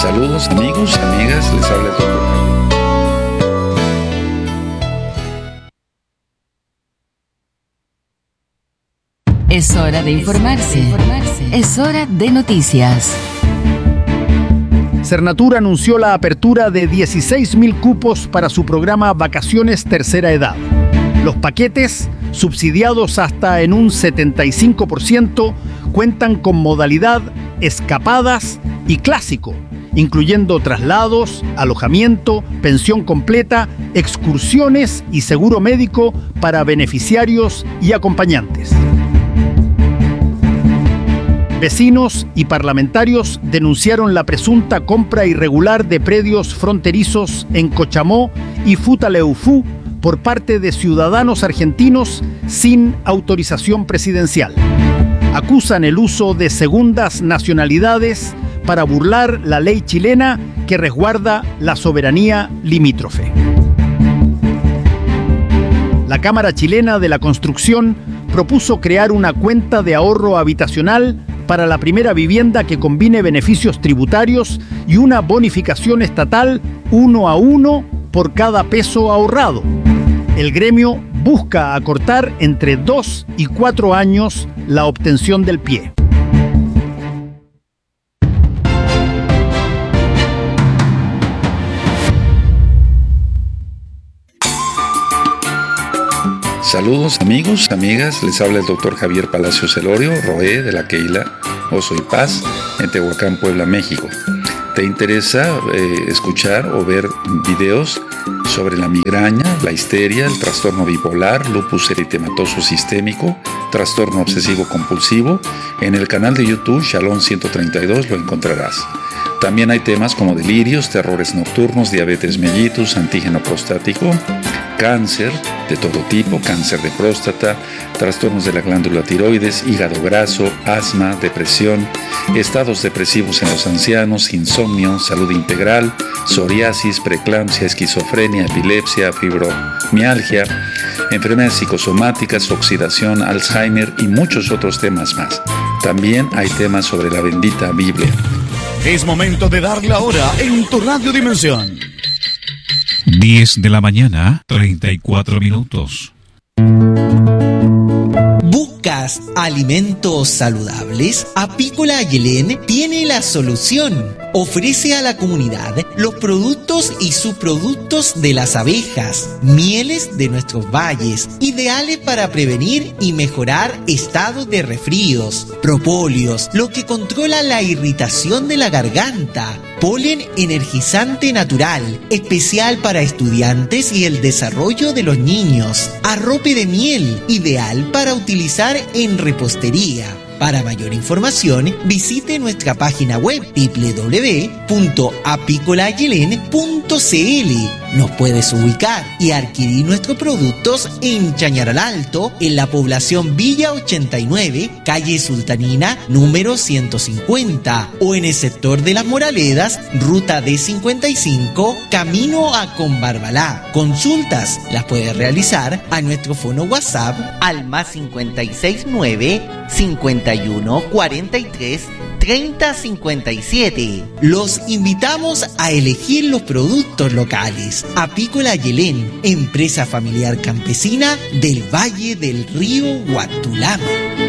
Saludos amigos, amigas, les habla el Dr. Javier. Es hora de informarse. Es hora de noticias. Cernatur anunció la apertura de 16.000 cupos para su programa Vacaciones Tercera Edad. Los paquetes, subsidiados hasta en un 75%, cuentan con modalidad escapadas y clásico, incluyendo traslados, alojamiento, pensión completa, excursiones y seguro médico para beneficiarios y acompañantes. Vecinos y parlamentarios denunciaron la presunta compra irregular de predios fronterizos en Cochamó y Futaleufú por parte de ciudadanos argentinos sin autorización presidencial. Acusan el uso de segundas nacionalidades para burlar la ley chilena que resguarda la soberanía limítrofe. La Cámara Chilena de la Construcción propuso crear una cuenta de ahorro habitacional para la primera vivienda que combine beneficios tributarios y una bonificación estatal 1:1 por cada peso ahorrado. El gremio busca acortar entre 2 y 4 años la obtención del pie. Saludos amigos, amigas, les habla el Dr. Javier Palacios Elorio, Roé de la Keila Oso y Paz en Tehuacán, Puebla, México. ¿Te interesa escuchar o ver videos sobre la migraña, la histeria, el trastorno bipolar, lupus eritematoso sistémico, trastorno obsesivo compulsivo? En el canal de YouTube Shalom 132 lo encontrarás. También hay temas como delirios, terrores nocturnos, diabetes mellitus, antígeno prostático, cáncer de todo tipo, cáncer de próstata, trastornos de la glándula tiroides, hígado graso, asma, depresión, estados depresivos en los ancianos, insomnio, salud integral, psoriasis, preeclampsia, esquizofrenia, epilepsia, fibromialgia, enfermedades psicosomáticas, oxidación, Alzheimer y muchos otros temas más. También hay temas sobre la bendita Biblia. Es momento de dar la hora en tu Radio Dimensión. 10 de la mañana, 34 minutos. ¿Buscas alimentos saludables? Apícola Ayelén tiene la solución. Ofrece a la comunidad los productos y subproductos de las abejas, mieles de nuestros valles, ideales para prevenir y mejorar estados de resfríos, propóleos, lo que controla la irritación de la garganta, polen energizante natural, especial para estudiantes y el desarrollo de los niños, arrope de miel, ideal para utilizar en repostería. Para mayor información, visite nuestra página web www.apicolayelen.cl. Nos puedes ubicar y adquirir nuestros productos en Chañaral Alto, en la población Villa 89, calle Sultanina, número 150, o en el sector de Las Moraledas, ruta D55, camino a Combarbalá. Consultas las puedes realizar a nuestro fono WhatsApp al más 569 51 43 30 57. Los invitamos a elegir los productos locales. Apícola Ayelén, empresa familiar campesina del Valle del Río Huatulamo.